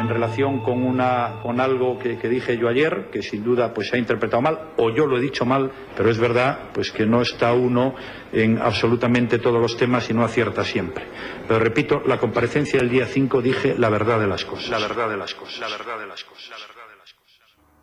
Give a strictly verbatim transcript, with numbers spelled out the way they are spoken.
en relación con, una, con algo que, que dije yo ayer, que sin duda pues se ha interpretado mal, o yo lo he dicho mal, pero es verdad pues que no está uno en absolutamente todos los temas y no acierta siempre. Pero repito, la comparecencia del día cinco dije la verdad de las cosas. La verdad de las cosas. La verdad de las cosas.